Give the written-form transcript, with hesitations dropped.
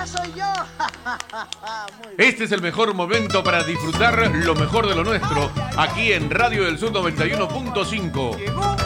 ¡Esa soy yo! Este es el mejor momento para disfrutar lo mejor de lo nuestro, aquí en Radio del Sur 91.5. Llegó